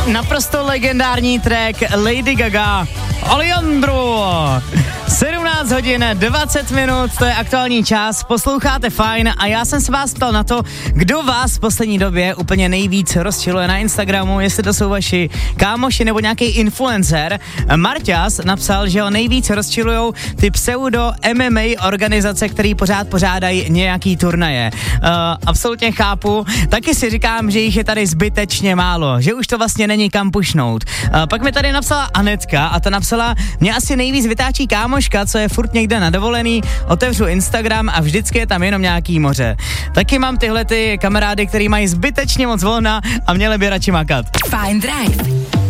Naprosto legendární track Lady Gaga, Alejandro. 17 hodin 20 minut, to je aktuální čas, posloucháte Fajn a já jsem se vás ptal na to, kdo vás v poslední době úplně nejvíc rozčiluje na Instagramu, jestli to jsou vaši kámoši nebo nějaký influencer. Marťas napsal, že ho nejvíc rozčilujou ty pseudo MMA organizace, který pořád pořádají nějaký turnaje. Absolutně chápu, taky si říkám, že jich je tady zbytečně málo, že už to vlastně není kam pušnout. Pak mi tady napsala Anetka a ta napsala, mě asi nejvíc vytáčí kámoška, co je furt někde na dovolený, otevřu Instagram a vždycky je tam jenom nějaký moře. Taky mám tyhle ty kamarády, který mají zbytečně moc volna a měli by radši makat. Fajn Drive.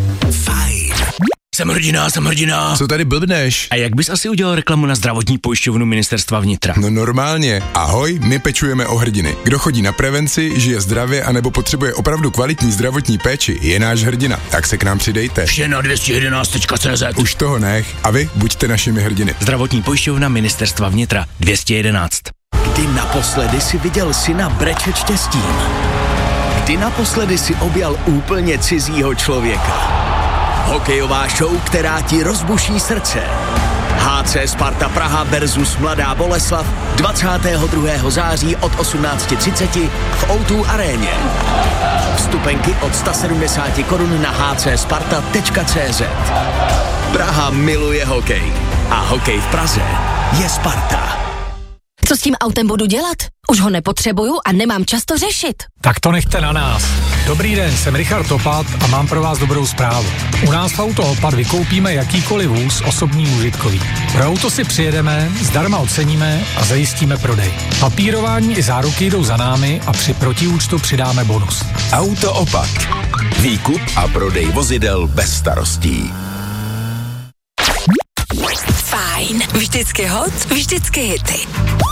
Fajn. Jsem hrdina. Co tady blbneš? A jak bys asi udělal reklamu na zdravotní pojišťovnu Ministerstva vnitra? No normálně. Ahoj, my pečujeme o hrdiny. Kdo chodí na prevenci, žije zdravě anebo potřebuje opravdu kvalitní zdravotní péči, je náš hrdina. Tak se k nám přidejte. Vše na 211.cz. Už toho nech. A vy buďte našimi hrdiny. Zdravotní pojišťovna Ministerstva vnitra 211. Kdy naposledy si viděl syna brečet štěstím? Kdy naposledy si objal úplně cizího člověka? Hokejová show, která ti rozbuší srdce. HC Sparta Praha versus Mladá Boleslav 22. září od 18:30 v O2 aréně. Vstupenky od 170 korun na hcsparta.cz. Praha miluje hokej a hokej v Praze je Sparta. Co s tím autem budu dělat? Už ho nepotřebuju a nemám čas to řešit. Tak to nechte na nás. Dobrý den, jsem Richard Opat a mám pro vás dobrou zprávu. U nás v Auto Opat vykoupíme jakýkoliv vůz osobní užitkový. Pro auto si přijedeme, zdarma oceníme a zajistíme prodej. Papírování i záruky jdou za námi a při protiúčtu přidáme bonus. Auto Opat. Výkup a prodej vozidel bez starostí. Fajn. Vždycky hot, vždycky hity.